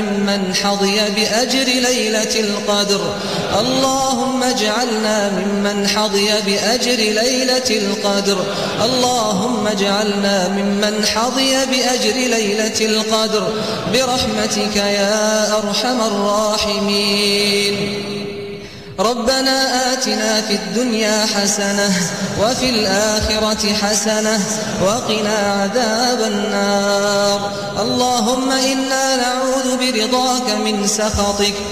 ممن حظي بأجر ليلة القدر. اللهم اجعلنا ممن حظي بأجر ليلة القدر. اللهم اجعلنا ممن حظي بأجر ليلة القدر برحمتك يا أرحم الراحمين. ربنا آتنا في الدنيا حسنة وفي الآخرة حسنة وقنا عذاب النار. اللهم إنا نعوذ برضاك من سخطك